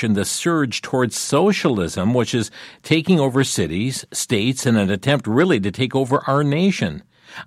election the surge towards socialism, which is taking over cities, states, in an attempt really to take over our nation.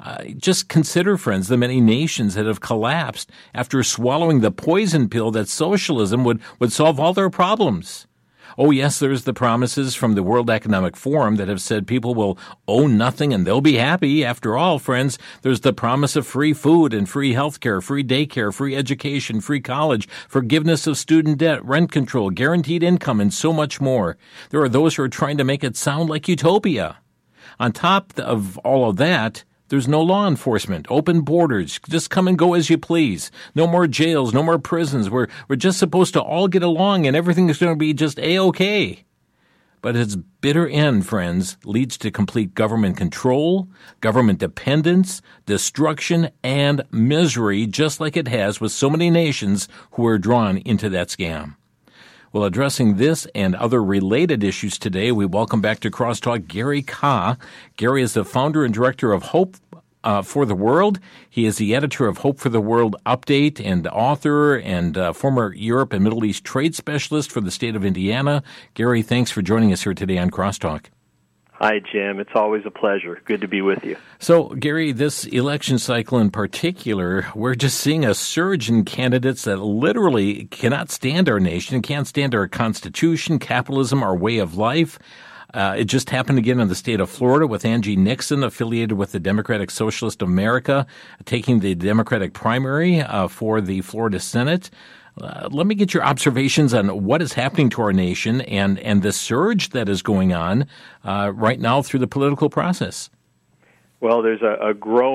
Just consider, friends, the many nations that have collapsed after swallowing the poison pill that socialism would solve all their problems. Oh, yes, there's the promises from the World Economic Forum that have said people will own nothing and they'll be happy. After all, friends, there's the promise of free food and free health care, free daycare, free education, free college, forgiveness of student debt, rent control, guaranteed income, and so much more. There are those who are trying to make it sound like utopia. On top of all of that, there's no law enforcement, open borders, just come and go as you please. No more jails, no more prisons. We're just supposed to all get along and everything is going to be just A-OK. But its bitter end, friends, leads to complete government control, government dependence, destruction, and misery, just like it has with so many nations who are drawn into that scam. Well, addressing this and other related issues today, we welcome back to Crosstalk Gary Kah. Gary is the founder and director of Hope for the World. He is the editor of Hope for the World Update and author and former Europe and Middle East trade specialist for the state of Indiana. Gary, thanks for joining us here today on Crosstalk. Hi, Jim. It's always a pleasure. Good to be with you. So, Gary, this election cycle in particular, we're just seeing a surge in candidates that literally cannot stand our nation, can't stand our Constitution, capitalism, our way of life. It just happened again in the state of Florida with Angie Nixon, affiliated with the Democratic Socialist of America, taking the Democratic primary for the Florida Senate. Let me get your observations on what is happening to our nation and the surge that is going on right now through the political process. Well, there's a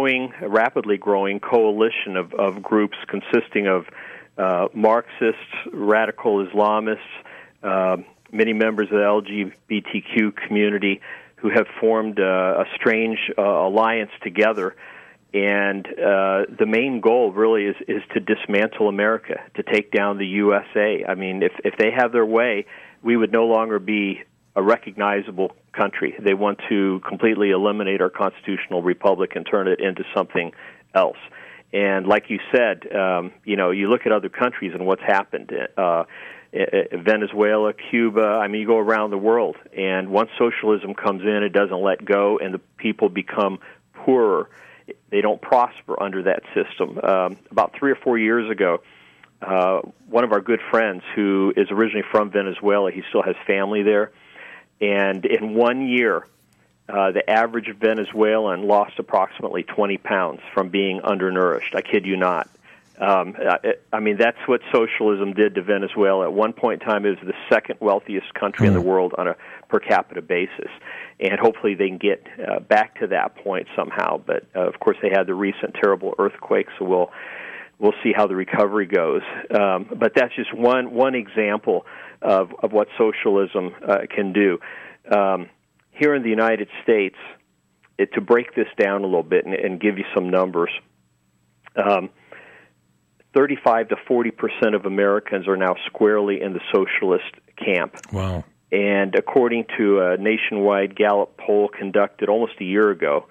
rapidly growing coalition of groups consisting of Marxists, radical Islamists, many members of the LGBTQ community who have formed a strange alliance together. And the main goal really is to dismantle America, to take down the USA. I mean, if they have their way, we would no longer be a recognizable country. They want to completely eliminate our constitutional republic and turn it into something else. And like you said, you look at other countries and what's happened. Venezuela, Cuba, I mean, you go around the world, and once socialism comes in, it doesn't let go, and the people become poorer. They don't prosper under that system. About 3 or 4 years ago, one of our good friends who is originally from Venezuela, he still has family there, and in 1 year, the average Venezuelan lost approximately 20 pounds from being undernourished. I kid you not. I mean, that's what socialism did to Venezuela. At one point in time, it was the second wealthiest country in the world on a per capita basis. And hopefully they can get back to that point somehow. But, of course, they had the recent terrible earthquake, so we'll see how the recovery goes. But that's just one example of what socialism can do. Here in the United States, to break this down a little bit and give you some numbers, 35 to 40% of Americans are now squarely in the socialist camp. Wow. And according to a nationwide Gallup poll conducted almost a year ago,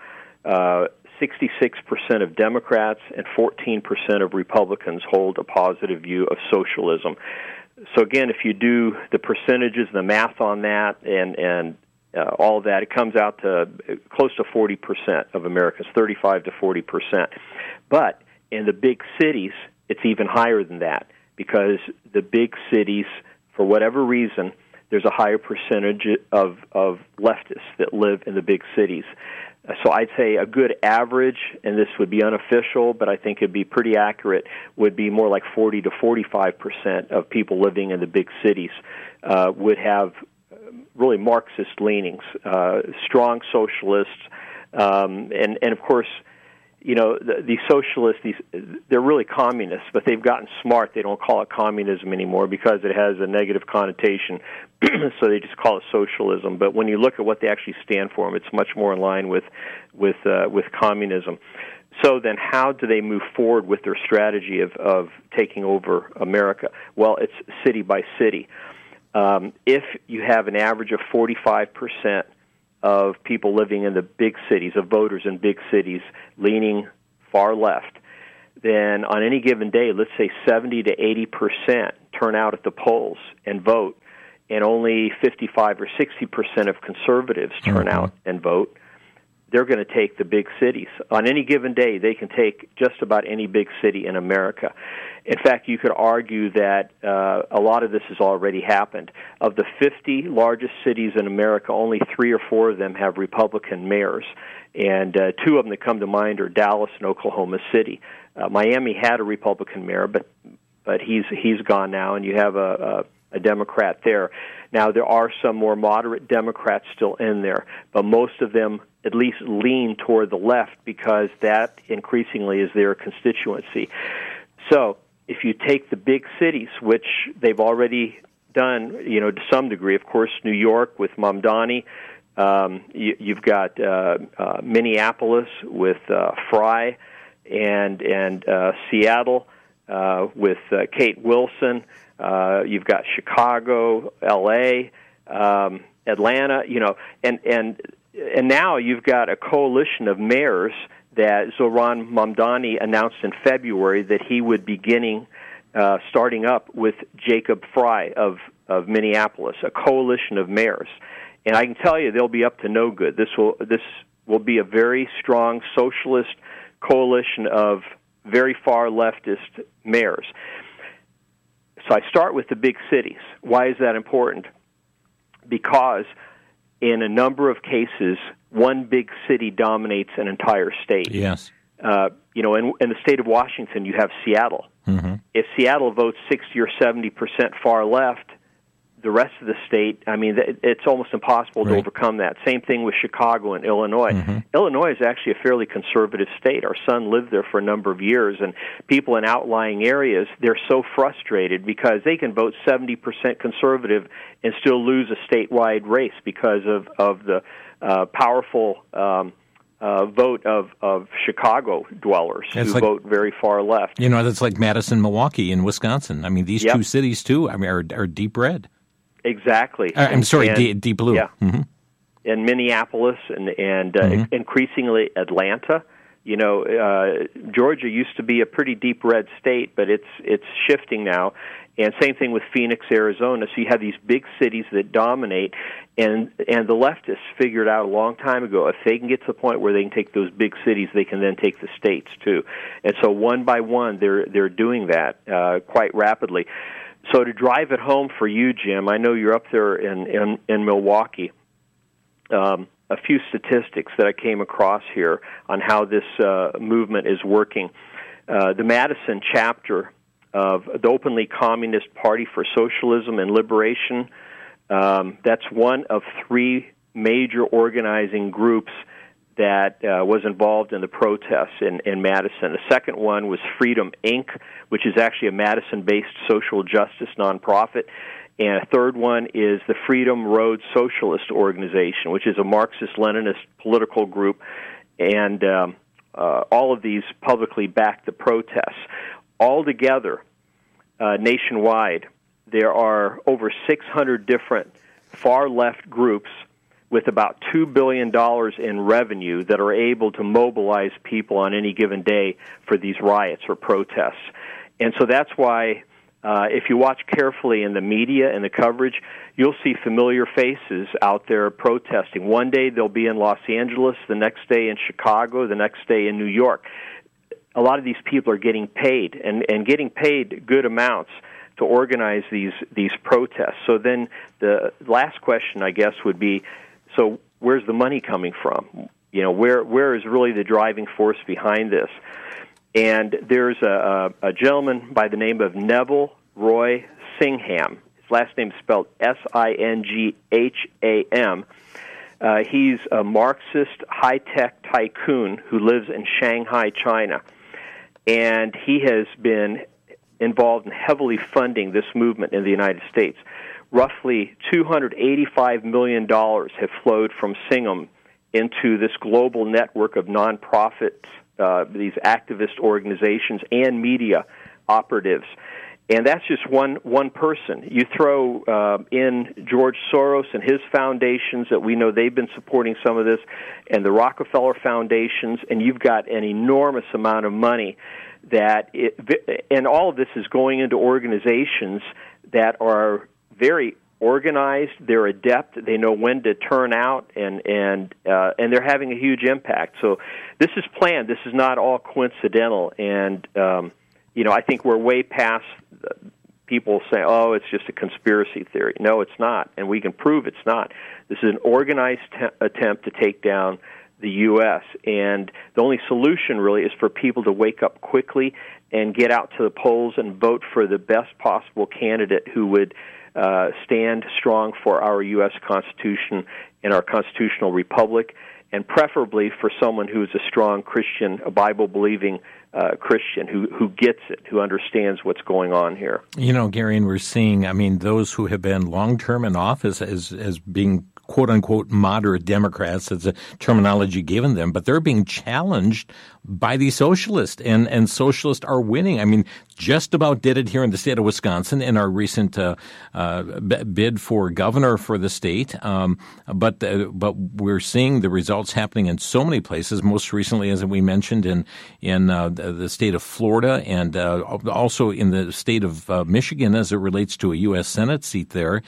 66% of Democrats and 14% of Republicans hold a positive view of socialism. So again, if you do the percentages, the math on that, and all of that, it comes out to close to 40% of Americans, 35 to 40%. But in the big cities, it's even higher than that, because the big cities, for whatever reason, there's a higher percentage of leftists that live in the big cities. So I'd say a good average, and this would be unofficial, but I think it'd be pretty accurate, would be more like 40 to 45% of people living in the big cities would have really Marxist leanings, strong socialists, and of course, you know, the socialists, they're really communists, but they've gotten smart. They don't call it communism anymore because it has a negative connotation, so they just call it socialism. But when you look at what they actually stand for, it's much more in line with communism. So then how do they move forward with their strategy of taking over America? Well, it's city by city. If you have an average of 45% of people living in the big cities, of voters in big cities leaning far left, then on any given day, let's say 70 to 80% turn out at the polls and vote, and only 55 or 60% of conservatives turn out and vote, they're going to take the big cities. On any given day, they can take just about any big city in America. In fact, you could argue that a lot of this has already happened. Of the 50 largest cities in America, only 3 or 4 of them have Republican mayors, and 2 of them that come to mind are Dallas and Oklahoma City. Miami had a Republican mayor, but he's gone now, and you have a Democrat there. Now, there are some more moderate Democrats still in there, but most of them at least lean toward the left because that increasingly is their constituency. So if you take the big cities, which they've already done, to some degree, of course, New York with Mamdani, you've got Minneapolis with Frey, and Seattle with Kate Wilson. You've got Chicago, L.A., Atlanta, and now you've got a coalition of mayors that Zohran Mamdani announced in February that he would be starting up with Jacob Frey of Minneapolis, a coalition of mayors. And I can tell you they'll be up to no good. This will be a very strong socialist coalition of very far leftist mayors. So I start with the big cities. Why is that important? Because in a number of cases, one big city dominates an entire state. Yes. In the state of Washington, you have Seattle. Mm-hmm. If Seattle votes 60 or 70% far left, the rest of the state, it's almost impossible to overcome that. Same thing with Chicago and Illinois. Mm-hmm. Illinois is actually a fairly conservative state. Our son lived there for a number of years, and people in outlying areas, they're so frustrated because they can vote 70% conservative and still lose a statewide race because of the powerful vote of Chicago dwellers who vote very far left. That's like Madison, Milwaukee in Wisconsin. These two cities, too, are deep red. Exactly. I'm sorry, deep blue. Yeah. Mm-hmm. And Minneapolis and increasingly Atlanta. Georgia used to be a pretty deep red state, but it's shifting now. And same thing with Phoenix, Arizona. So you have these big cities that dominate, and the leftists figured out a long time ago if they can get to the point where they can take those big cities, they can then take the states too. And so one by one, they're doing that quite rapidly. So to drive it home for you, Jim, I know you're up there in Milwaukee. A few statistics that I came across here on how this movement is working. The Madison chapter of the Openly Communist Party for Socialism and Liberation, that's one of 3 major organizing groups that was involved in the protests in Madison. The second one was Freedom, Inc., which is actually a Madison-based social justice nonprofit. And a third one is the Freedom Road Socialist Organization, which is a Marxist-Leninist political group. And all of these publicly backed the protests. Altogether, nationwide, there are over 600 different far-left groups with about $2 billion in revenue that are able to mobilize people on any given day for these riots or protests. And so that's why, if you watch carefully in the media and the coverage, you'll see familiar faces out there protesting. One day they'll be in Los Angeles, the next day in Chicago, the next day in New York. A lot of these people are getting paid, and getting paid good amounts to organize these protests. So then the last question, I guess, would be, so where's the money coming from? Where is really the driving force behind this? And there's a gentleman by the name of Neville Roy Singham. His last name is spelled Singham. He's a Marxist high-tech tycoon who lives in Shanghai, China. And he has been involved in heavily funding this movement in the United States. Roughly $285 million have flowed from Singham into this global network of nonprofits, these activist organizations, and media operatives. And that's just one person. You throw in George Soros and his foundations that we know they've been supporting some of this, and the Rockefeller foundations, and you've got an enormous amount of money and all of this is going into organizations that are very organized, they're adept, they know when to turn out, and they're having a huge impact. So this is planned. This is not all coincidental. And I think we're way past people saying, "Oh, it's just a conspiracy theory." No, it's not, and we can prove it's not. This is an organized attempt to take down the U.S., and the only solution really is for people to wake up quickly and get out to the polls and vote for the best possible candidate who would stand strong for our U.S. Constitution and our constitutional republic, and preferably for someone who is a strong Christian, a Bible-believing Christian who gets it, who understands what's going on here. Gary, and we're seeing, those who have been long-term in office as being quote-unquote moderate Democrats, that's a terminology given them, but they're being challenged by the socialists, and socialists are winning. Just about did it here in the state of Wisconsin in our recent bid for governor for the state, but we're seeing the results happening in so many places, most recently, as we mentioned, in the state of Florida, and also in the state of Michigan as it relates to a U.S. Senate seat there.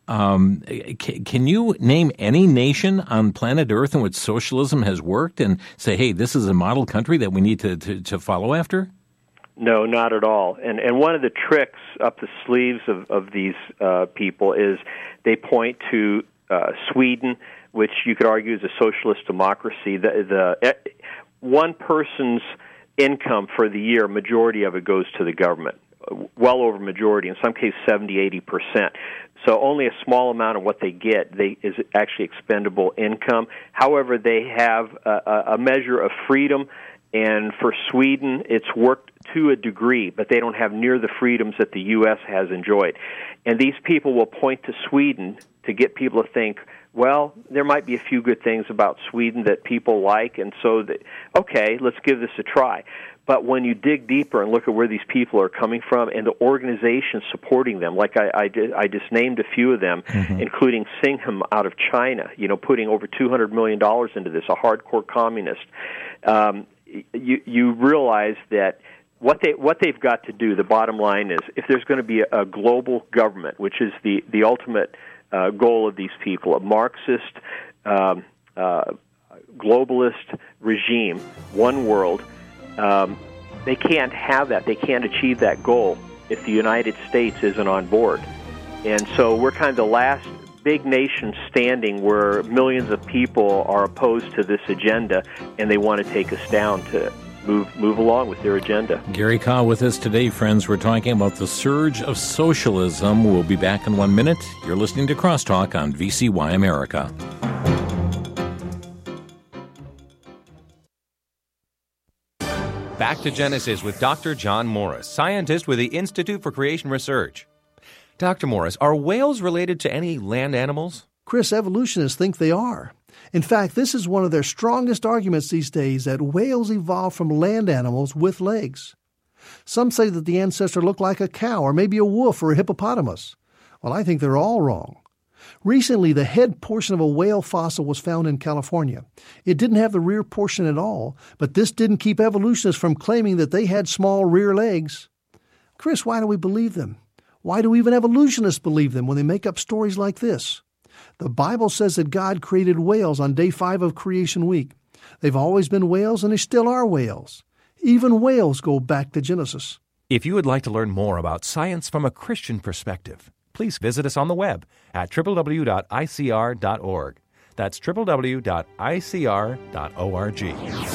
Can you name any nation on planet Earth in which socialism has worked and say, hey, this is a model country that we need to follow after? No, not at all. And one of the tricks up the sleeves of these people is they point to Sweden, which you could argue is a socialist democracy. The one person's income for the year, majority of it goes to the government. Well over majority, in some cases 70-80%. So only a small amount of what they get is actually expendable income. However, they have a measure of freedom, and for Sweden, it's worked to a degree, but they don't have near the freedoms that the U.S. has enjoyed. And these people will point to Sweden to get people to think, well, there might be a few good things about Sweden that people like, and so, okay, let's give this a try. But when you dig deeper and look at where these people are coming from and the organizations supporting them, like I just named a few of them, including Singham out of China, putting over $200 million into this, a hardcore communist, you realize that what they've got to do, the bottom line is, if there's going to be a global government, which is the ultimate goal of these people, a Marxist, globalist regime, one world, they can't have that. They can't achieve that goal if the United States isn't on board. And so we're kind of the last big nation standing where millions of people are opposed to this agenda, and they want to take us down to move along with their agenda. Gary Kaw with us today, friends. We're talking about the surge of socialism. We'll be back in 1 minute. You're listening to Crosstalk on VCY America. Back to Genesis with Dr. John Morris, scientist with the Institute for Creation Research. Dr. Morris, are whales related to any land animals? Chris, evolutionists think they are. In fact, this is one of their strongest arguments these days, that whales evolved from land animals with legs. Some say that the ancestor looked like a cow or maybe a wolf or a hippopotamus. Well, I think they're all wrong. Recently, the head portion of a whale fossil was found in California. It didn't have the rear portion at all, but this didn't keep evolutionists from claiming that they had small rear legs. Chris, why do we believe them? Why do even evolutionists believe them when they make up stories like this? The Bible says that God created whales on day 5 of creation week. They've always been whales, and they still are whales. Even whales go back to Genesis. If you would like to learn more about science from a Christian perspective, please visit us on the web at www.icr.org. That's www.icr.org.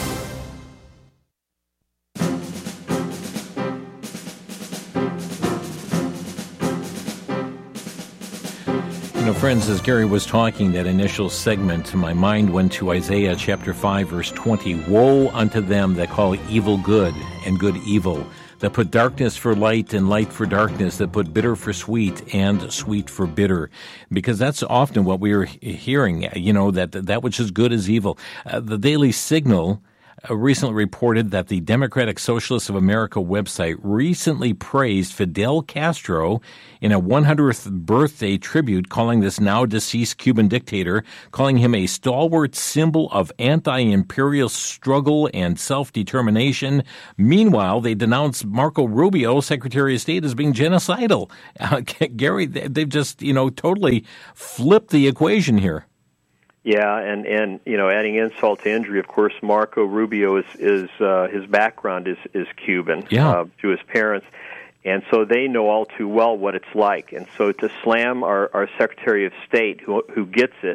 Friends, as Gary was talking, that initial segment, my mind went to Isaiah chapter 5, verse 20. Woe unto them that call evil good and good evil, that put darkness for light and light for darkness, that put bitter for sweet and sweet for bitter. Because that's often what we are hearing, that which is good is evil. The Daily Signal recently reported that the Democratic Socialists of America website recently praised Fidel Castro in a 100th birthday tribute, calling this now deceased Cuban dictator, calling him a stalwart symbol of anti-imperial struggle and self-determination. Meanwhile, they denounced Marco Rubio, Secretary of State, as being genocidal. Gary, they've just, totally flipped the equation here. Yeah, and adding insult to injury, of course, Marco Rubio is his background is Cuban to his parents, and so they know all too well what it's like. And so to slam our Secretary of State, who gets it,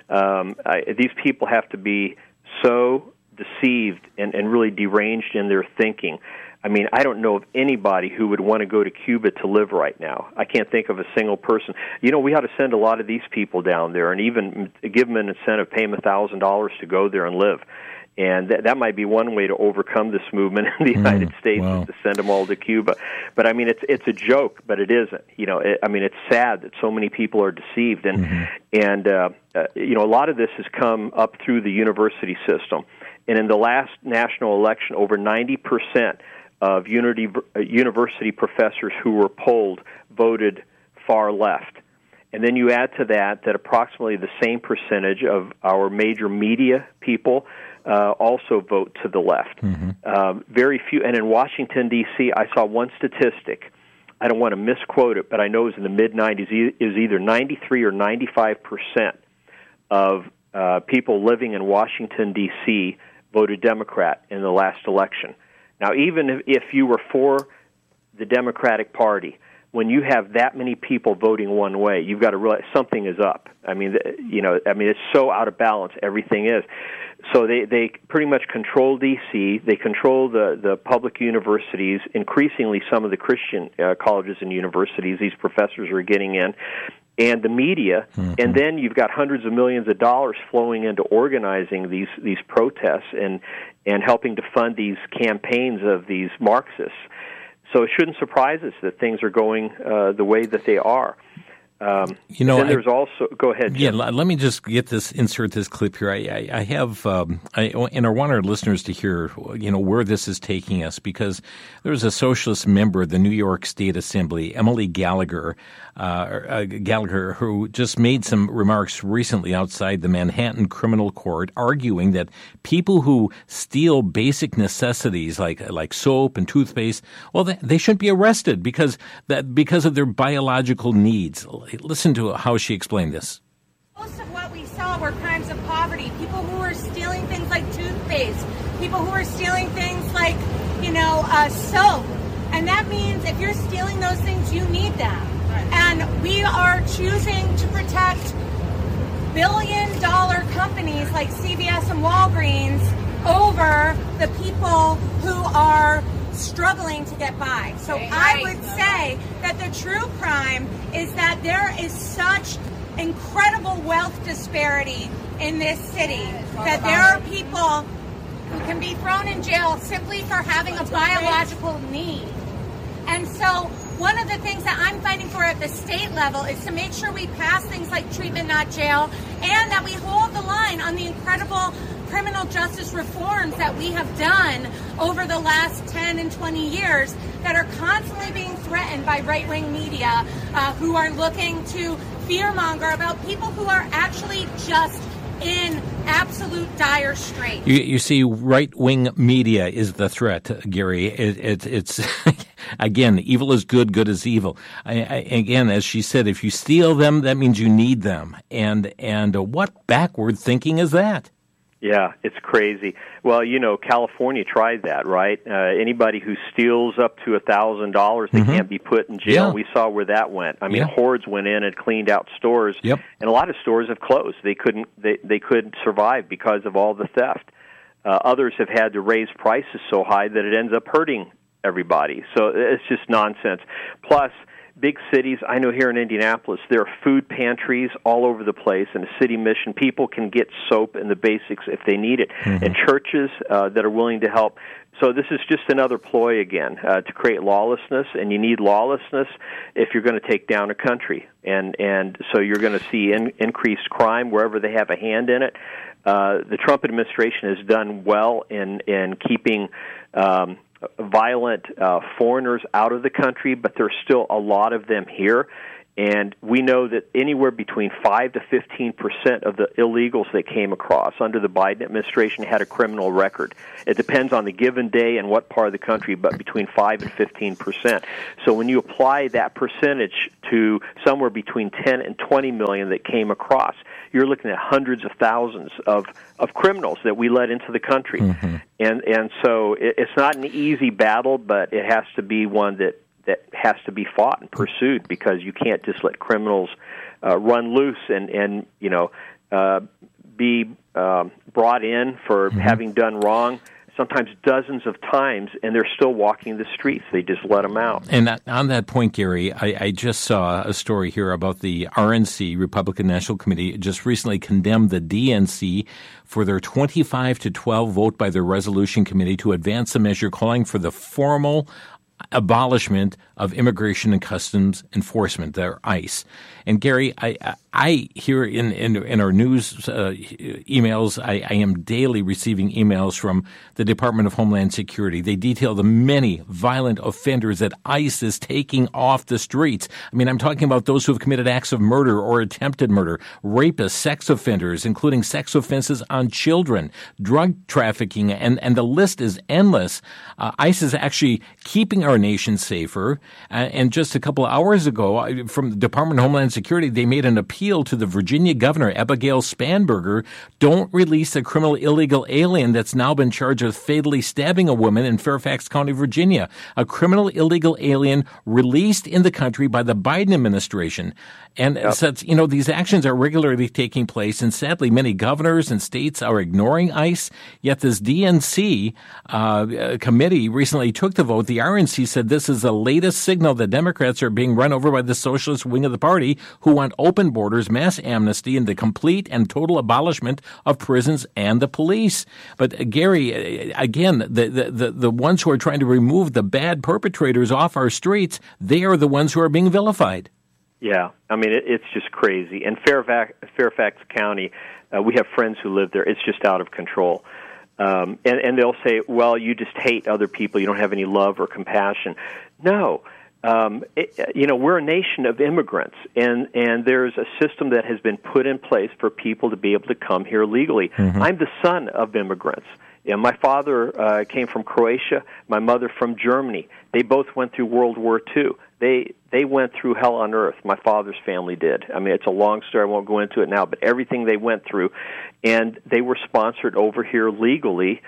these people have to be so deceived and really deranged in their thinking. I mean, I don't know of anybody who would want to go to Cuba to live right now. I can't think of a single person. We ought to send a lot of these people down there and even give them an incentive, pay them $1,000 to go there and live. And that might be one way to overcome this movement in the United States, is to send them all to Cuba. But, I mean, it's a joke, but it isn't. It's sad that so many people are deceived. And a lot of this has come up through the university system. And in the last national election, over 90% of university professors who were polled voted far left. And then you add to that approximately the same percentage of our major media people also vote to the left. Very few. And in Washington, D.C., I saw one statistic. I don't want to misquote it, but I know it was in the mid-90s. Is either 93 or 95% of people living in Washington, D.C. voted Democrat in the last election. Now, even if you were for the Democratic Party, when you have that many people voting one way, you've got to realize something is up. It's so out of balance, everything is. So they pretty much control D.C., they control the public universities, increasingly some of the Christian colleges and universities these professors are getting in, and the media, and then you've got hundreds of millions of dollars flowing into organizing these protests and helping to fund these campaigns of these Marxists. So it shouldn't surprise us that things are going the way that they are. There's also. Go ahead, Jim. Yeah, let me just insert this clip here. I have, and I want our listeners to hear, where this is taking us, because there's a socialist member of the New York State Assembly, Emily Gallagher, who just made some remarks recently outside the Manhattan Criminal Court, arguing that people who steal basic necessities like soap and toothpaste, well, they shouldn't be arrested because of their biological needs. Listen to how she explained this. Most of what we saw were crimes of poverty. People who were stealing things like toothpaste. People who were stealing things like, soap. And that means if you're stealing those things, you need them. Right. And we are choosing to protect billion-dollar companies like CVS and Walgreens over the people who are struggling to get by. So I would say that the true crime is that there is such incredible wealth disparity in this city that there are people who can be thrown in jail simply for having a biological need. And so one of the things that I'm fighting for at the state level is to make sure we pass things like treatment, not jail, and that we hold the line on the incredible criminal justice reforms that we have done over the last 10 and 20 years that are constantly being threatened by right-wing media who are looking to fearmonger about people who are actually just in absolute dire straits. You see, right-wing media is the threat, Gary. It's again, evil is good, good is evil. Again, as she said, if you steal them, that means you need them. And what backward thinking is that? Yeah, it's crazy. Well, California tried that, right? Anybody who steals up to $1,000, they can't be put in jail. Yeah. We saw where that went. I mean, hordes went in and cleaned out stores, and a lot of stores have closed. They couldn't survive because of all the theft. Others have had to raise prices so high that it ends up hurting everybody. So it's just nonsense. Plus, big cities, I know here in Indianapolis, there are food pantries all over the place in a city mission. People can get soap and the basics if they need it. And churches that are willing to help So this is just another ploy again to create lawlessness, and you need lawlessness if you're going to take down a country. And so you're going to see increased crime wherever they have a hand in it. The Trump administration has done well in keeping violent foreigners out of the country, but there's still a lot of them here. And we know that anywhere between 5 to 15% of the illegals that came across under the Biden administration had a criminal record. It depends on the given day and what part of the country, but between 5 and 15%. So when you apply that percentage to somewhere between 10 and 20 million that came across, you're looking at hundreds of thousands of criminals that we let into the country. Mm-hmm. And so it's not an easy battle, but it has to be one that has to be fought and pursued, because you can't just let criminals run loose and be brought in for having done wrong, sometimes dozens of times, and they're still walking the streets. They just let them out. And on that point, Gary, I just saw a story here about the RNC, Republican National Committee, just recently condemned the DNC for their 25-12 vote by their resolution committee to advance a measure calling for the formal abolishment of Immigration and Customs Enforcement, their ICE. And Gary, I hear in our news emails, I am daily receiving emails from the Department of Homeland Security. They detail the many violent offenders that ICE is taking off the streets. I mean, I'm talking about those who have committed acts of murder or attempted murder, rapists, sex offenders, including sex offenses on children, drug trafficking, and the list is endless. ICE is actually keeping our nation safer. And just a couple of hours ago, from the Department of Homeland Security, they made an appeal to the Virginia governor, Abigail Spanberger, don't release a criminal illegal alien that's now been charged with fatally stabbing a woman in Fairfax County, Virginia. A criminal illegal alien released in the country by the Biden administration. And such, these actions are regularly taking place, and sadly, many governors and states are ignoring ICE. Yet this DNC committee recently took the vote. The RNC said this is the latest signal that Democrats are being run over by the socialist wing of the party, who want open borders, mass amnesty, and the complete and total abolishment of prisons and the police. But Gary, again, the ones who are trying to remove the bad perpetrators off our streets, they are the ones who are being vilified. Yeah, I mean, it's just crazy. And Fairfax County, we have friends who live there. It's just out of control. And they'll say, well, you just hate other people. You don't have any love or compassion. No. We're a nation of immigrants, and there's a system that has been put in place for people to be able to come here legally. Mm-hmm. I'm the son of immigrants. My father came from Croatia, my mother from Germany. They both went through World War II. They went through hell on earth. My father's family did. I mean, it's a long story. I won't go into it now, but everything they went through, and they were sponsored over here legally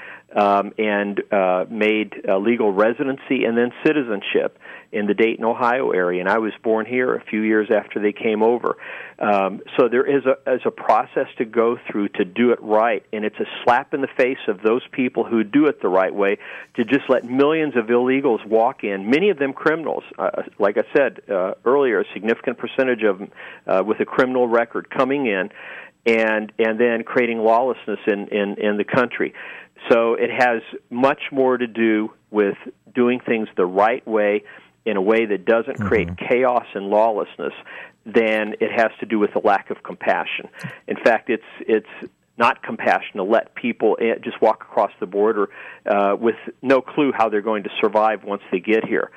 and made legal residency and then citizenship in the Dayton, Ohio area. And I was born here a few years after they came over. So there is a process to go through to do it right, and it's a slap in the face of those people who do it the right way to just let millions of illegals walk in, many of them criminals. Like I said earlier, a significant percentage of them with a criminal record coming in and then creating lawlessness in the country. So it has much more to do with doing things the right way in a way that doesn't create chaos and lawlessness than it has to do with a lack of compassion. In fact, it's not compassion to let people just walk across the border with no clue how they're going to survive once they get here.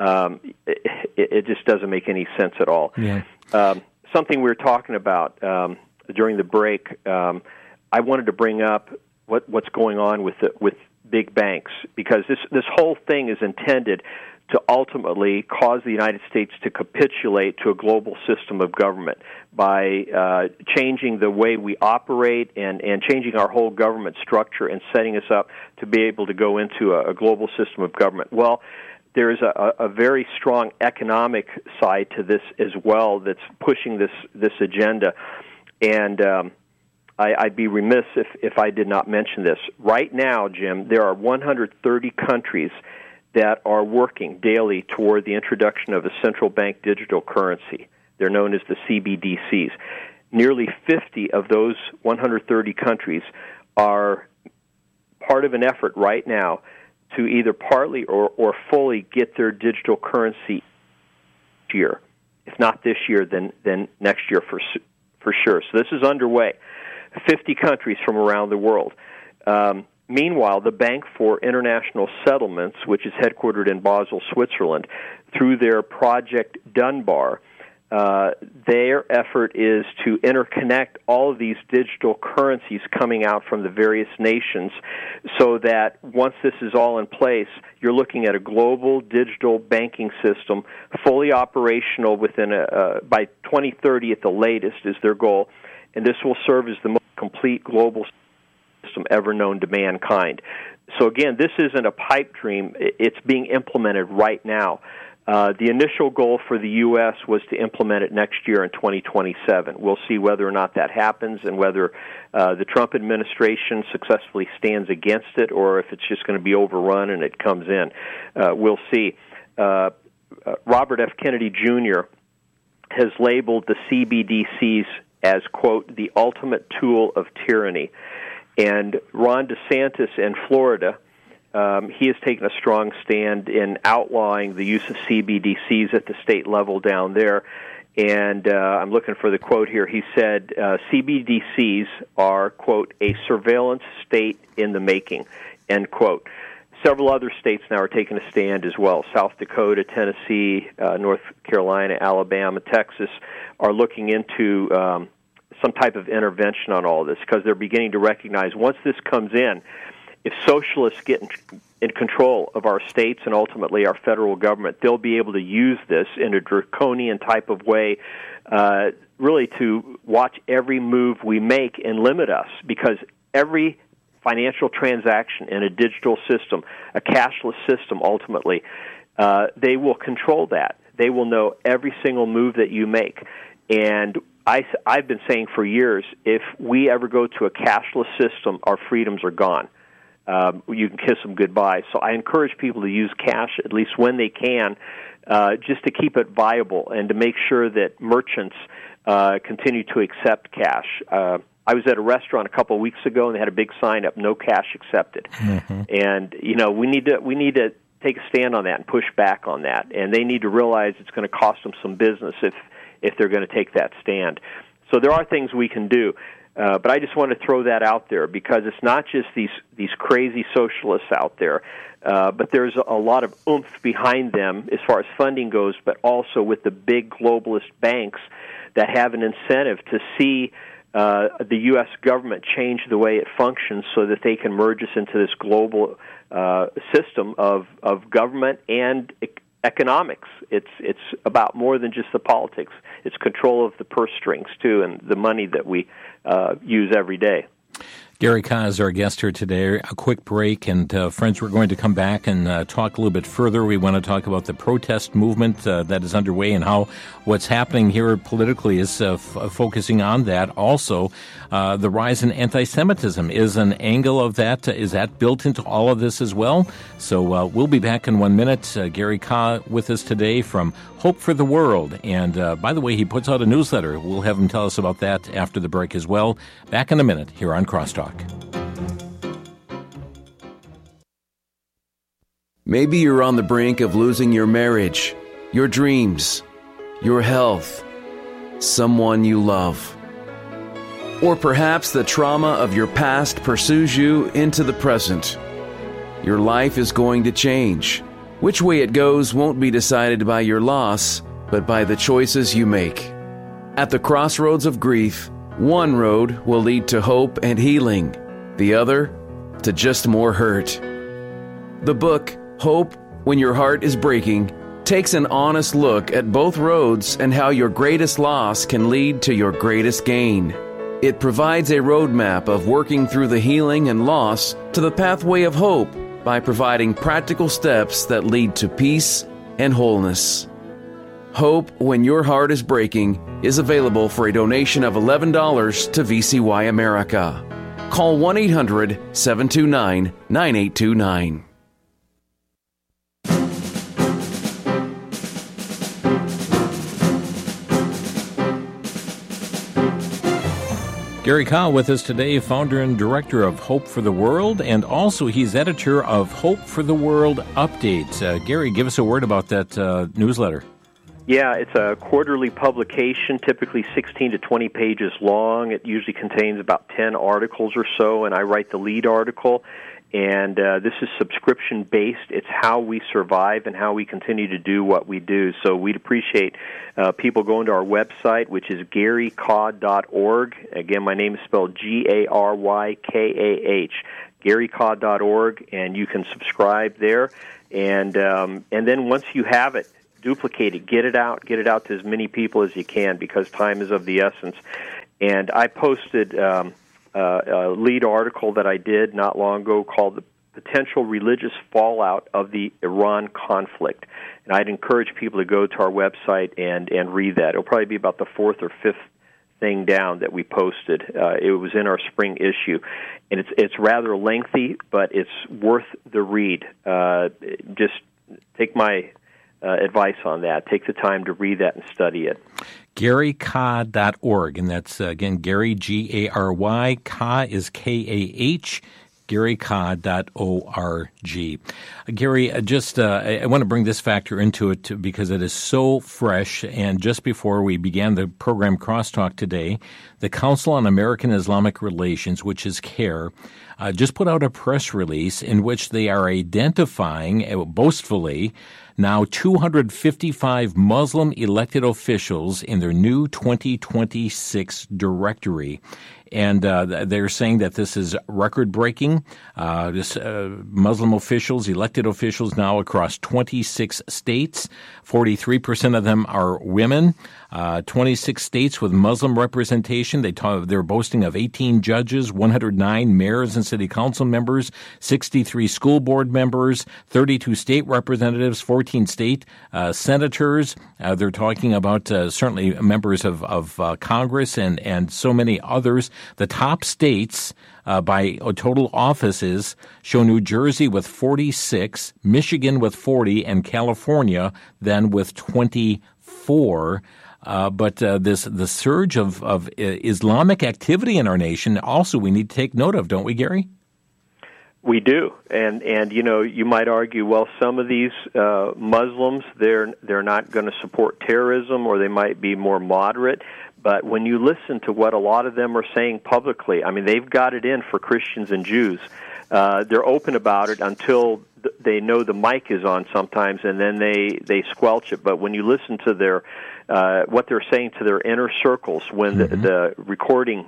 It just doesn't make any sense at all. Yeah. Something we were talking about during the break, I wanted to bring up what's going on with big banks, because this whole thing is intended to ultimately cause the United States to capitulate to a global system of government by changing the way we operate and changing our whole government structure and setting us up to be able to go into a global system of government. Well, there is a very strong economic side to this as well that's pushing this agenda. And I'd be remiss if I did not mention this. Right now, Jim, there are 130 countries that are working daily toward the introduction of a central bank digital currency. They're known as the CBDCs. Nearly 50 of those 130 countries are part of an effort right now to either partly or fully get their digital currency this year. If not this year, then next year for sure. So this is underway. 50 countries from around the world. Meanwhile, the Bank for International Settlements, which is headquartered in Basel, Switzerland, through their Project Dunbar, their effort is to interconnect all of these digital currencies coming out from the various nations so that once this is all in place, you're looking at a global digital banking system fully operational within by 2030 at the latest is their goal, and this will serve as the most complete global system ever known to mankind. So again, this isn't a pipe dream. It's being implemented right now. The initial goal for the U.S. was to implement it next year in 2027. We'll see whether or not that happens and whether the Trump administration successfully stands against it or if it's just going to be overrun and it comes in. We'll see. Robert F. Kennedy Jr. has labeled the CBDCs as, quote, the ultimate tool of tyranny. And Ron DeSantis in Florida, he has taken a strong stand in outlawing the use of CBDCs at the state level down there. And I'm looking for the quote here. He said, CBDCs are, quote, a surveillance state in the making, end quote. Several other states now are taking a stand as well. South Dakota, Tennessee, North Carolina, Alabama, Texas are looking into some type of intervention on all this because they're beginning to recognize once this comes in, if socialists get in control of our states and ultimately our federal government, they'll be able to use this in a draconian type of way, really to watch every move we make and limit us because every financial transaction in a digital system, a cashless system ultimately, they will control that. They will know every single move that you make. And I've been saying for years, if we ever go to a cashless system, our freedoms are gone. You can kiss them goodbye. So I encourage people to use cash at least when they can, just to keep it viable and to make sure that merchants continue to accept cash. I was at a restaurant a couple of weeks ago, and they had a big sign up, "No cash accepted." Mm-hmm. And we need to take a stand on that and push back on that. And they need to realize it's going to cost them some business if they're going to take that stand. So there are things we can do. But I just want to throw that out there because it's not just these crazy socialists out there, but there's a lot of oomph behind them as far as funding goes, but also with the big globalist banks that have an incentive to see the U.S. government change the way it functions so that they can merge us into this global system of government and economics. It's about more than just the politics. It's control of the purse strings, too, and the money that we use every day. Gary Kah is our guest here today. A quick break, and friends, we're going to come back and talk a little bit further. We want to talk about the protest movement that is underway and how what's happening here politically is focusing on that. Also, the rise in anti-Semitism is an angle of that. Is that built into all of this as well? So we'll be back in 1 minute. Gary Kah with us today from Hope for the World. And by the way, he puts out a newsletter. We'll have him tell us about that after the break as well. Back in a minute here on Crosstalk. Maybe you're on the brink of losing your marriage, your dreams, your health, someone you love. Or perhaps the trauma of your past pursues you into the present. Your life is going to change. Which way it goes won't be decided by your loss, but by the choices you make. At the crossroads of grief, one road will lead to hope and healing, the other to just more hurt. The book, Hope When Your Heart is Breaking, takes an honest look at both roads and how your greatest loss can lead to your greatest gain. It provides a roadmap of working through the healing and loss to the pathway of hope by providing practical steps that lead to peace and wholeness. Hope When Your Heart is Breaking is available for a donation of $11 to VCY America. Call 1-800-729-9829. Gary Kah with us today, founder and director of Hope for the World, and also he's editor of Hope for the World Update. Gary, give us a word about that newsletter. Yeah, it's a quarterly publication, typically 16 to 20 pages long. It usually contains about 10 articles or so, and I write the lead article. And this is subscription-based. It's how we survive and how we continue to do what we do. So we'd appreciate people going to our website, which is GaryKah.org. Again, my name is spelled GaryKah, GaryKah.org, and you can subscribe there. And then once you have it, duplicate it, get it out to as many people as you can, because time is of the essence. And I posted a lead article that I did not long ago called The Potential Religious Fallout of the Iran Conflict. And I'd encourage people to go to our website and read that. It'll probably be about the fourth or fifth thing down that we posted. It was in our spring issue. And it's rather lengthy, but it's worth the read. Just take my advice on that. Take the time to read that and study it. GaryKah.org, and that's, again, Gary, Gary, Kah is Kah, GaryKah.org. Gary, I want to bring this factor into it because it is so fresh, and just before we began the program Crosstalk today, the Council on American Islamic Relations, which is CAIR, just put out a press release in which they are identifying, boastfully, now 255 Muslim elected officials in their new 2026 directory. And they're saying that this is record-breaking. Muslim officials, elected officials now across 26 states. 43% of them are women. 26 states with Muslim representation. They're boasting of 18 judges, 109 mayors and city council members, 63 school board members, 32 state representatives, 14 state senators. They're talking about certainly members of Congress and so many others. The top states by total offices show New Jersey with 46, Michigan with 40, and California then with 24. But the surge of Islamic activity in our nation also we need to take note of, don't we, Gary? We do, and you might argue, well, some of these Muslims they're not going to support terrorism, or they might be more moderate. But when you listen to what a lot of them are saying publicly, I mean, they've got it in for Christians and Jews. They're open about it until they know the mic is on sometimes, and then they squelch it. But when you listen to their what they're saying to their inner circles when the recording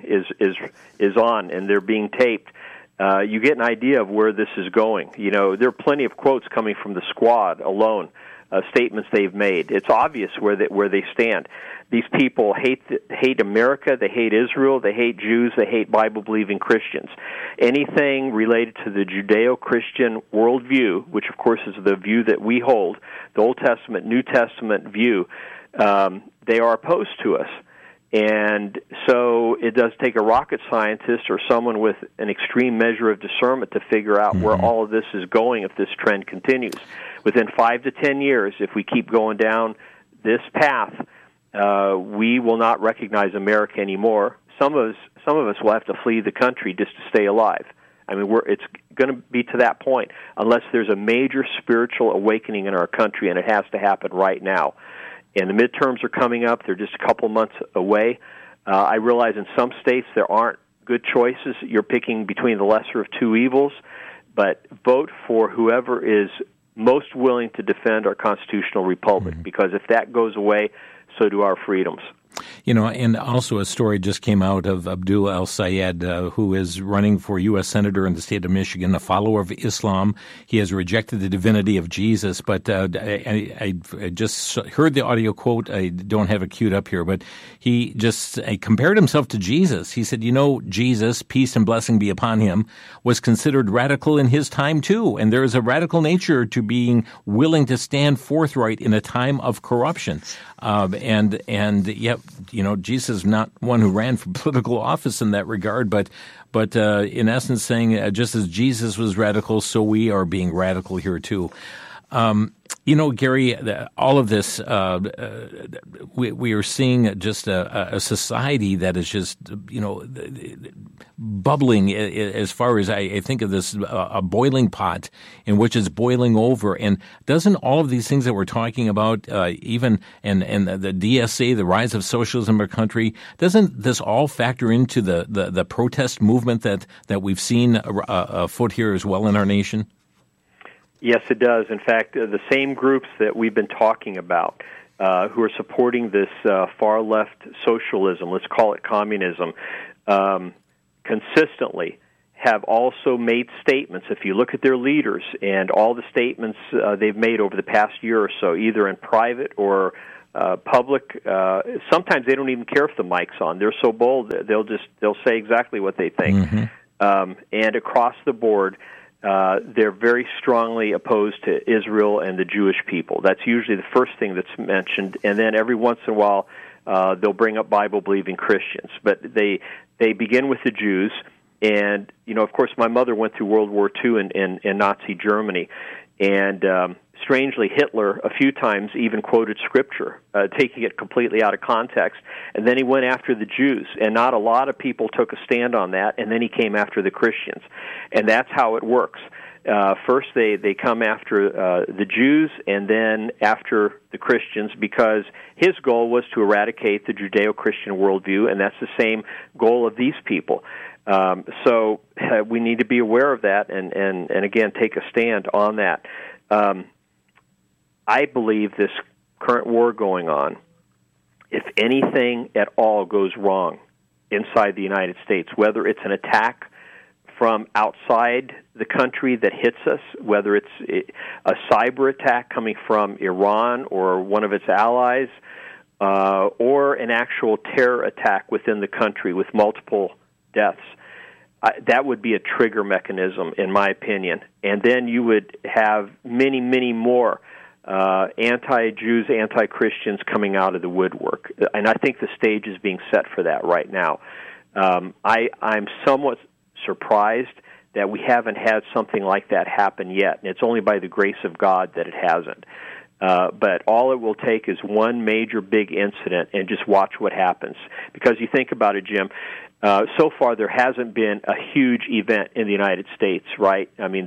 is on and they're being taped, you get an idea of where this is going. There are plenty of quotes coming from the Squad alone, statements they've made. It's obvious where they stand. These people hate America, they hate Israel, they hate Jews, they hate Bible-believing Christians. Anything related to the Judeo-Christian worldview, which of course is the view that we hold, the Old Testament, New Testament view, they are opposed to us. And so it does take a rocket scientist or someone with an extreme measure of discernment to figure out where all of this is going if this trend continues. Within 5 to 10 years, if we keep going down this path, we will not recognize America anymore. Some of us will have to flee the country just to stay alive. I mean, it's going to be to that point unless there's a major spiritual awakening in our country, and it has to happen right now. And the midterms are coming up. They're just a couple months away. I realize in some states there aren't good choices. You're picking between the lesser of two evils, but vote for whoever is most willing to defend our constitutional republic, because if that goes away, so do our freedoms. And also a story just came out of Abdul El-Sayed, who is running for U.S. Senator in the state of Michigan, a follower of Islam. He has rejected the divinity of Jesus, but I just heard the audio quote. I don't have it queued up here, but he just compared himself to Jesus. He said, Jesus, peace and blessing be upon him, was considered radical in his time too, and there is a radical nature to being willing to stand forthright in a time of corruption. Jesus is not one who ran for political office in that regard, but in essence saying just as Jesus was radical, so we are being radical here too. You know, Gary, all of this, we are seeing just a society that is just, bubbling as far as I think of this, a boiling pot in which it's boiling over. And doesn't all of these things that we're talking about, even and the DSA, the rise of socialism in our country, doesn't this all factor into the protest movement that we've seen afoot here as well in our nation? Yes, it does. In fact, the same groups that we've been talking about who are supporting this far-left socialism, let's call it communism, consistently have also made statements. If you look at their leaders and all the statements they've made over the past year or so, either in private or public, sometimes they don't even care if the mic's on. They're so bold, they'll say exactly what they think. Mm-hmm. And across the board, they're very strongly opposed to Israel and the Jewish people. That's usually the first thing that's mentioned, and then every once in a while they'll bring up Bible-believing Christians. But they begin with the Jews, and of course, my mother went through World War II in Nazi Germany, and strangely, Hitler a few times even quoted Scripture, taking it completely out of context, and then he went after the Jews, and not a lot of people took a stand on that, and then he came after the Christians, and that's how it works. First, they come after the Jews, and then after the Christians, because his goal was to eradicate the Judeo-Christian worldview, and that's the same goal of these people. So we need to be aware of that, and again, take a stand on that. I believe this current war going on, if anything at all goes wrong inside the United States, whether it's an attack from outside the country that hits us, whether it's a cyber attack coming from Iran or one of its allies, or an actual terror attack within the country with multiple deaths, that would be a trigger mechanism, in my opinion. And then you would have many, many more anti-Jews, anti-Christians coming out of the woodwork. And I think the stage is being set for that right now. I'm somewhat surprised that we haven't had something like that happen yet, and it's only by the grace of God that it hasn't. But all it will take is one major big incident, and just watch what happens. Because you think about it, Jim, so far there hasn't been a huge event in the United States, right? I mean,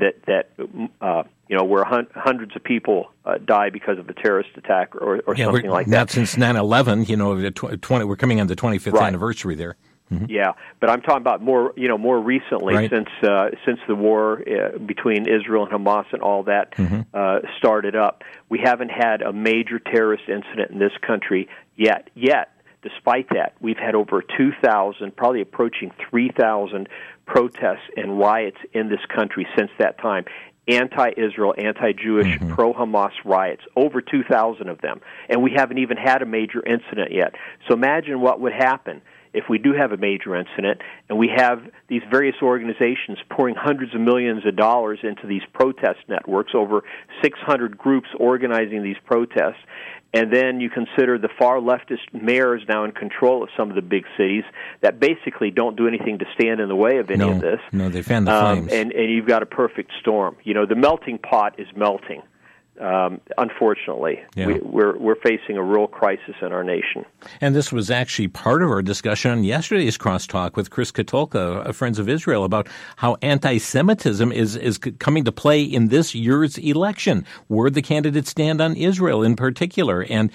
where hundreds of people die because of a terrorist attack or something like that. Not since 9/11. We're coming on the 25th anniversary there. Mm-hmm. Yeah, but I'm talking about more recently, right, since the war between Israel and Hamas and all that started up. We haven't had a major terrorist incident in this country yet. Despite that, we've had over 2,000, probably approaching 3,000 protests and riots in this country since that time. Anti-Israel, anti-Jewish, pro-Hamas riots, over 2,000 of them. And we haven't even had a major incident yet. So imagine what would happen if we do have a major incident and we have these various organizations pouring hundreds of millions of dollars into these protest networks, over 600 groups organizing these protests. And then you consider the far leftist mayors now in control of some of the big cities that basically don't do anything to stand in the way of any of this. No, they fan the flames. And you've got a perfect storm. The melting pot is melting. Unfortunately, we're facing a real crisis in our nation. And this was actually part of our discussion on yesterday's Crosstalk with Chris Katulka of Friends of Israel about how anti-Semitism is coming to play in this year's election. Where the candidates stand on Israel in particular, and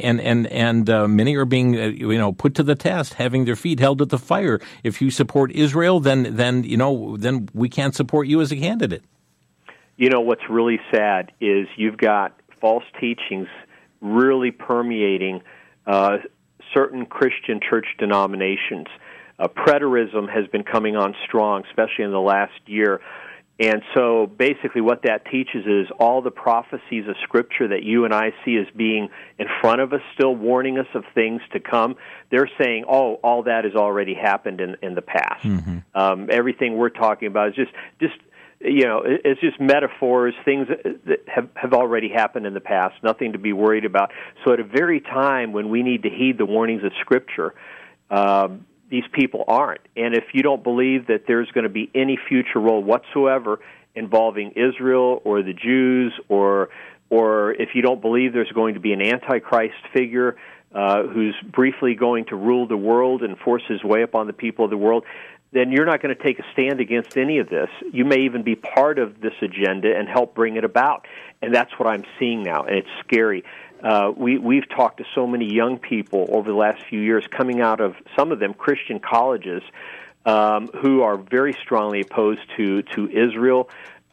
many are being put to the test, having their feet held at the fire. If you support Israel, then we can't support you as a candidate. What's really sad is you've got false teachings really permeating certain Christian church denominations. Preterism has been coming on strong, especially in the last year. And so basically what that teaches is all the prophecies of Scripture that you and I see as being in front of us, still warning us of things to come, they're saying, all that has already happened in the past. Mm-hmm. Everything we're talking about is just it's just metaphors, things that have already happened in the past, nothing to be worried about. So at a very time when we need to heed the warnings of Scripture, these people aren't. And if you don't believe that there's going to be any future role whatsoever involving Israel or the Jews or or if you don't believe there's going to be an Antichrist figure who's briefly going to rule the world and force his way upon the people of the world, then you're not going to take a stand against any of this. You may even be part of this agenda and help bring it about. And that's what I'm seeing now, and it's scary. We've talked to so many young people over the last few years coming out of, some of them, Christian colleges who are very strongly opposed to Israel.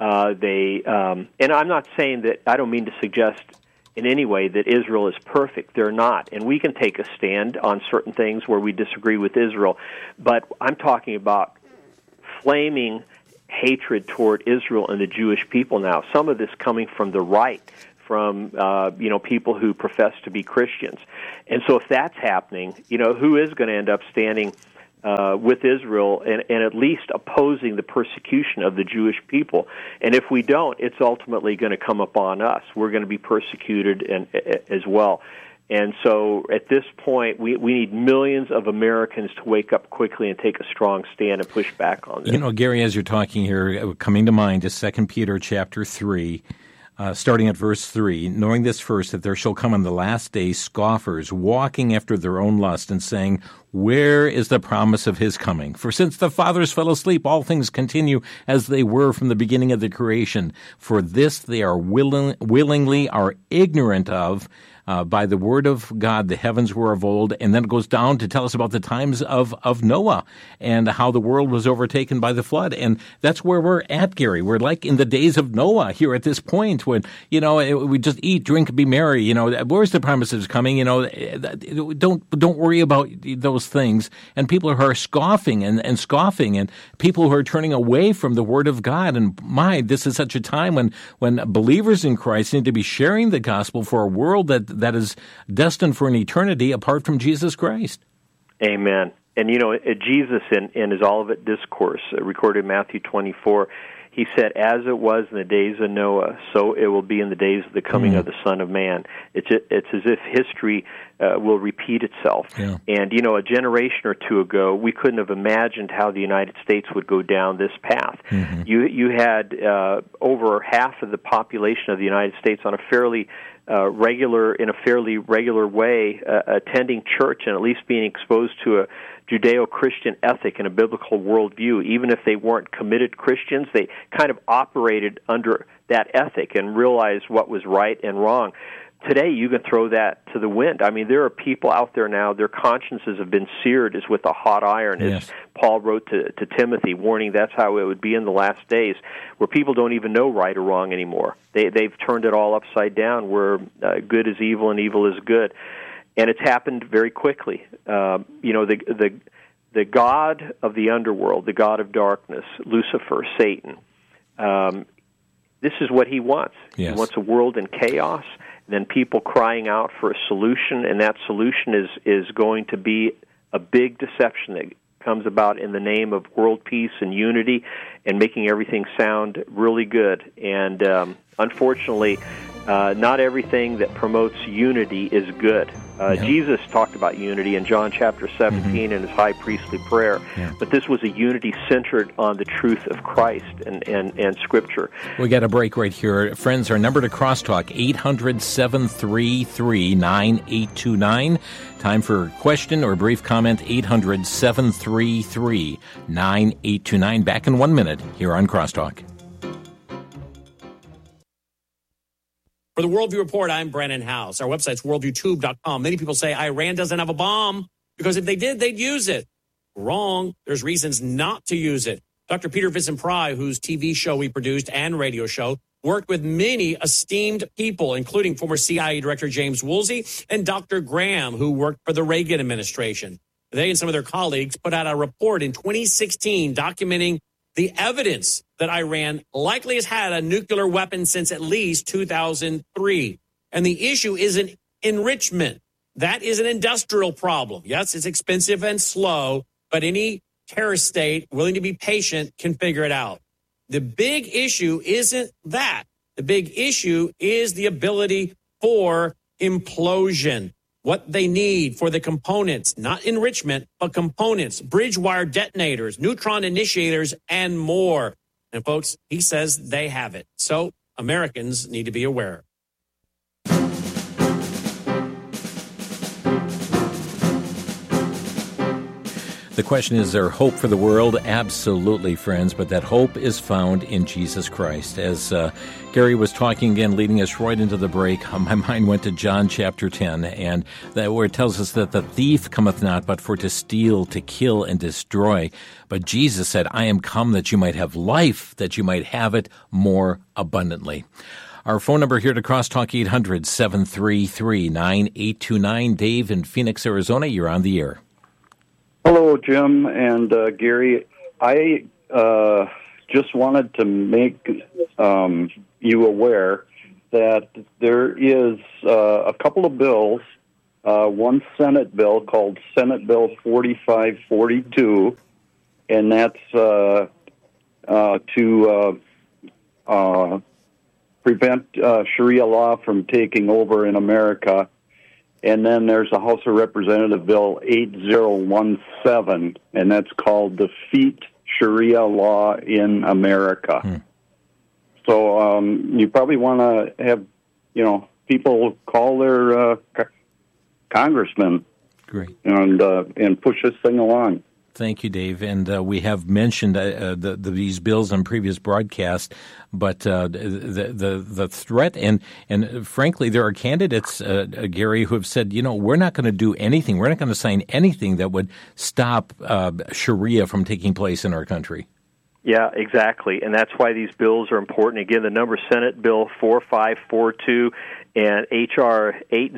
And I'm not saying that, I don't mean to suggest in any way that Israel is perfect. They're not. And we can take a stand on certain things where we disagree with Israel. But I'm talking about flaming hatred toward Israel and the Jewish people now. Some of this coming from the right, from people who profess to be Christians. And so if that's happening, who is going to end up standing with Israel and at least opposing the persecution of the Jewish people? And if we don't, it's ultimately going to come upon us. We're going to be persecuted as well. And so at this point, we need millions of Americans to wake up quickly and take a strong stand and push back on this. Gary, as you're talking here, coming to mind is 2 Peter chapter 3, starting at verse 3, knowing this first, that there shall come in the last days scoffers, walking after their own lust, and saying, where is the promise of his coming? For since the fathers fell asleep, all things continue as they were from the beginning of the creation. For this they are willingly are ignorant of, by the word of God, the heavens were of old. And then it goes down to tell us about the times of Noah and how the world was overtaken by the flood. And that's where we're at, Gary. We're like in the days of Noah here at this point when, we just eat, drink, be merry. Where's the promises coming? Don't worry about those things. And people who are scoffing and scoffing, and people who are turning away from the word of God. And this is such a time when believers in Christ need to be sharing the gospel for a world that is destined for an eternity apart from Jesus Christ. Amen. And, Jesus in his Olivet Discourse, recorded in Matthew 24, he said, as it was in the days of Noah, so it will be in the days of the coming of the Son of Man. It's as if history will repeat itself. Yeah. And, a generation or two ago, we couldn't have imagined how the United States would go down this path. Mm-hmm. You had over half of the population of the United States on a fairly regular way attending church and at least being exposed to a Judeo-Christian ethic and a biblical worldview. Even if they weren't committed Christians, they kind of operated under that ethic and realized what was right and wrong. Today, you can throw that to the wind. I mean, there are people out there now, their consciences have been seared as with a hot iron, as Paul wrote to Timothy, warning that's how it would be in the last days, where people don't even know right or wrong anymore. They've turned it all upside down, where good is evil and evil is good. And it's happened very quickly. The god of the underworld, the god of darkness, Lucifer, Satan, this is what he wants. Yes. He wants a world in chaos, and then people crying out for a solution, and that solution is going to be a big deception that comes about in the name of world peace and unity and making everything sound really good. And unfortunately, not everything that promotes unity is good. Jesus talked about unity in John chapter 17 in his high priestly prayer, but this was a unity centered on the truth of Christ and Scripture. We got a break right here. Friends, our number to crosstalk, 800-733-9829. Time for a question or a brief comment, 800-733-9829. Back in 1 minute here on Crosstalk. For the Worldview Report, I'm Brennan House. Our website's worldviewtube.com. Many people say Iran doesn't have a bomb because if they did, they'd use it. Wrong. There's reasons not to use it. Dr. Peter Vincent-Pry, whose TV show we produced and radio show, worked with many esteemed people, including former CIA Director James Woolsey and Dr. Graham, who worked for the Reagan administration. They and some of their colleagues put out a report in 2016 documenting the evidence that Iran likely has had a nuclear weapon since at least 2003. And the issue isn't enrichment. That is an industrial problem. Yes, it's expensive and slow, but any terrorist state willing to be patient can figure it out. The big issue isn't that. The big issue is the ability for implosion. What they need for the components, not enrichment, but components, bridge wire detonators, neutron initiators, and more. And folks, he says they have it. So Americans need to be aware. The question is there hope for the world? Absolutely, friends, but that hope is found in Jesus Christ. As Gary was talking again, leading us right into the break, my mind went to John chapter 10, and that where it tells us that the thief cometh not but for to steal, to kill, and destroy. But Jesus said, I am come that you might have life, that you might have it more abundantly. Our phone number here to Crosstalk, 800-733-9829. Dave in Phoenix, Arizona, you're on the air. Hello, Jim and Gary. I just wanted to make you aware that there is a couple of bills, one Senate bill called Senate Bill 4542, and that's to prevent Sharia law from taking over in America. And then there's a House of Representative Bill 8017, and that's called Defeat Sharia Law in America. So you probably want to have, people call their congressmen. Great. And push this thing along. Thank you, Dave. And we have mentioned these bills on previous broadcasts, but the threat and frankly, there are candidates, Gary, who have said, we're not going to do anything. We're not going to sign anything that would stop Sharia from taking place in our country. Yeah, exactly. And that's why these bills are important. Again, the number Senate Bill 4542 and H.R.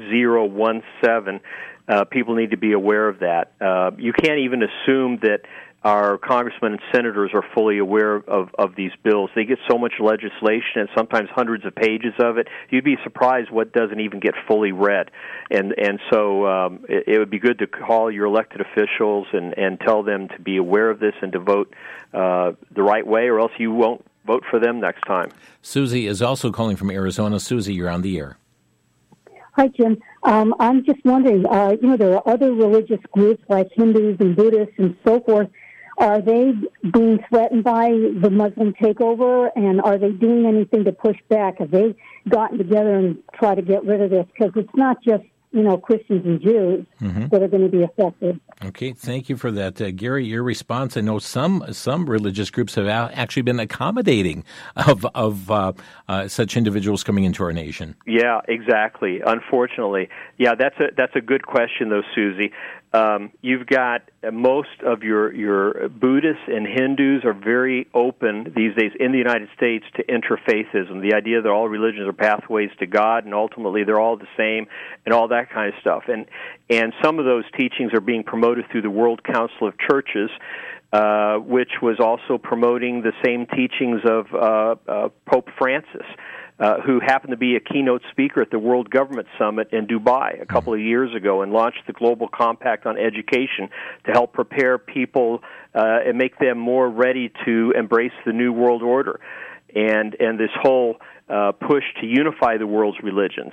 8017. People need to be aware of that. You can't even assume that our congressmen and senators are fully aware of these bills. They get so much legislation and sometimes hundreds of pages of it. You'd be surprised what doesn't even get fully read. And so it would be good to call your elected officials and tell them to be aware of this and to vote the right way, or else you won't vote for them next time. Susie is also calling from Arizona. Susie, you're on the air. Hi, Jim. I'm just wondering, there are other religious groups like Hindus and Buddhists and so forth. Are they being threatened by the Muslim takeover, and are they doing anything to push back? Have they gotten together and try to get rid of this? Because it's not just, Christians and Jews that are going to be affected. Okay, thank you for that. Gary, your response, I know some religious groups have actually been accommodating of such individuals coming into our nation. Yeah, exactly. Unfortunately. Yeah, that's a good question, though, Susie. You've got most of your Buddhists and Hindus are very open these days in the United States to interfaithism, the idea that all religions are pathways to God and ultimately they're all the same and all that kind of stuff. And some of those teachings are being promoted through the World Council of Churches, which was also promoting the same teachings of Pope Francis, who happened to be a keynote speaker at the World Government Summit in Dubai a couple of years ago and launched the Global Compact on Education to help prepare people and make them more ready to embrace the New World Order. And this whole push to unify the world's religions,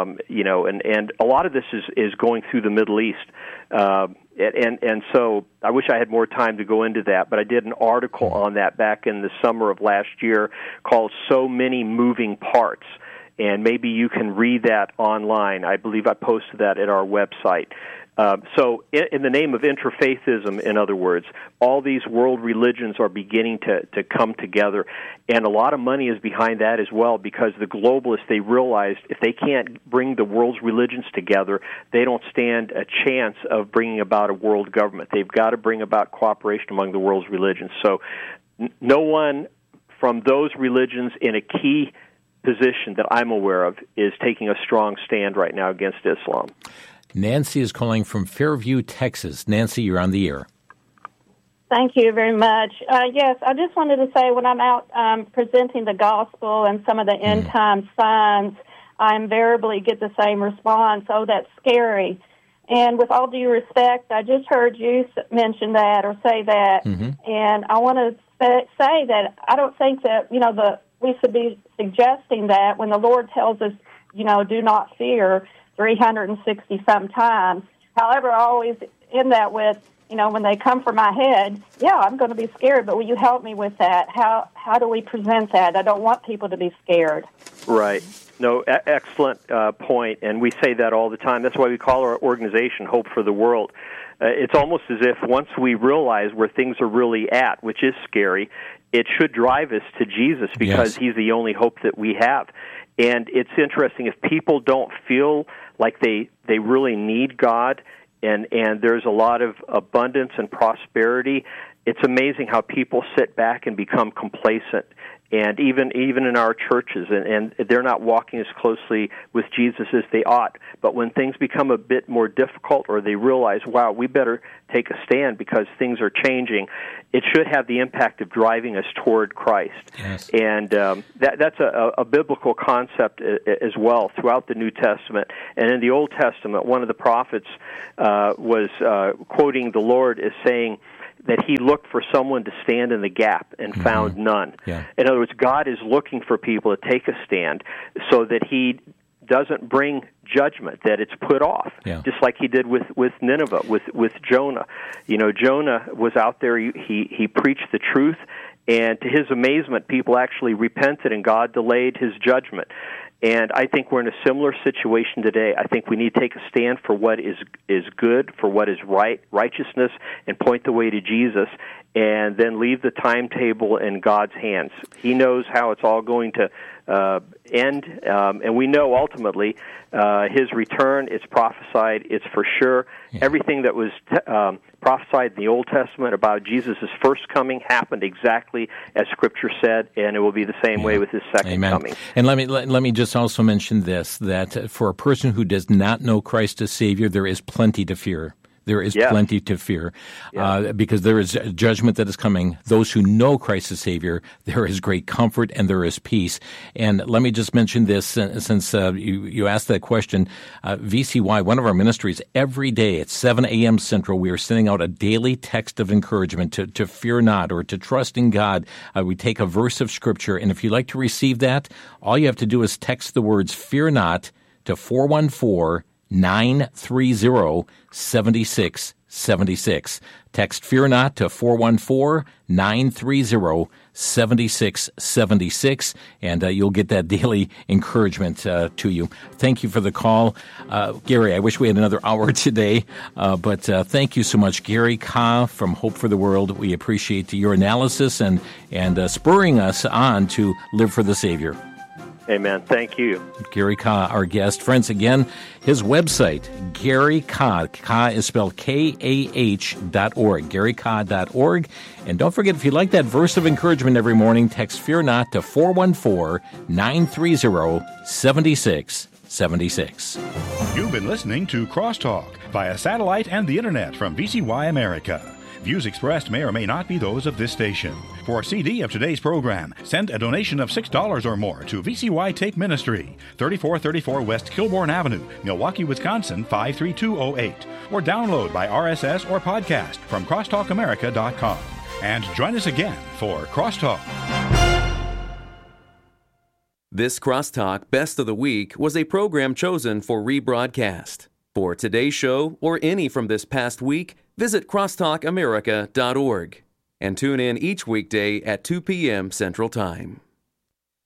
and a lot of this is going through the Middle East. And so I wish I had more time to go into that, but I did an article on that back in the summer of last year called So Many Moving Parts, and maybe you can read that online. I believe I posted that at our website. So in the name of interfaithism, in other words, all these world religions are beginning to come together, and a lot of money is behind that as well because the globalists, they realized if they can't bring the world's religions together, they don't stand a chance of bringing about a world government. They've got to bring about cooperation among the world's religions. So no one from those religions in a key position that I'm aware of is taking a strong stand right now against Islam. Nancy is calling from Fairview, Texas. Nancy, you're on the air. Thank you very much. Yes, I just wanted to say when I'm out presenting the gospel and some of the end-time signs, I invariably get the same response, oh, that's scary. And with all due respect, I just heard you mention that or say that, and I want to say that I don't think that, we should be suggesting that when the Lord tells us, do not fear 360-some times. However, I always end that with, when they come for my head, I'm going to be scared, but will you help me with that? How do we present that? I don't want people to be scared. Right. No, excellent point, and we say that all the time. That's why we call our organization Hope for the World. it's almost as if once we realize where things are really at, which is scary, it should drive us to Jesus because He's the only hope that we have. And it's interesting, if people don't feel like they really need God and there's a lot of abundance and prosperity, it's amazing how people sit back and become complacent. And even in our churches, and they're not walking as closely with Jesus as they ought. But when things become a bit more difficult, or they realize, wow, we better take a stand because things are changing, it should have the impact of driving us toward Christ. Yes. And that's a biblical concept as well throughout the New Testament. And in the Old Testament, one of the prophets was quoting the Lord as saying that He looked for someone to stand in the gap and found none. Yeah. In other words, God is looking for people to take a stand so that He doesn't bring judgment, that it's put off, just like He did with Nineveh, with Jonah. You know, Jonah was out there, he preached the truth, and to his amazement, people actually repented, and God delayed His judgment. And I think we're in a similar situation today. I think we need to take a stand for what is good, for what is right, righteousness, and point the way to Jesus, and then leave the timetable in God's hands. He knows how it's all going to end, and we know ultimately His return is prophesied. It's for sure. Yeah. Everything that was prophesied in the Old Testament about Jesus' first coming happened exactly as Scripture said, and it will be the same way with His second coming. And let me just also mention this, that for a person who does not know Christ as Savior, there is plenty to fear. There is plenty to fear because there is judgment that is coming. Those who know Christ as Savior, there is great comfort and there is peace. And let me just mention this, since you asked that question. VCY, one of our ministries, every day at 7 a.m. Central, we are sending out a daily text of encouragement to fear not, or to trust in God. We take a verse of Scripture, and if you'd like to receive that, all you have to do is text the words "fear not" to 414-930-7676. Text "fear not" to 414-930-7676, and you'll get that daily encouragement to you. Thank you for the call. Gary, I wish we had another hour today, but thank you so much. Gary Ka from Hope for the World. We appreciate your analysis and spurring us on to live for the Savior. Amen. Thank you. Gary Ka, our guest. Friends, again, his website, Gary Ka. Ka is spelled KAH.org, GaryKa.org. And don't forget, if you like that verse of encouragement every morning, text "fear not" to 414-930-7676. You've been listening to Crosstalk via satellite and the internet from VCY America. Views expressed may or may not be those of this station. For a CD of today's program, send a donation of $6 or more to VCY Take Ministry, 3434 West Kilbourne Avenue, Milwaukee, Wisconsin, 53208, or download by RSS or podcast from crosstalkamerica.com. And join us again for Crosstalk. This Crosstalk Best of the Week was a program chosen for rebroadcast. For today's show or any from this past week, visit crosstalkamerica.org and tune in each weekday at 2 p.m. Central Time.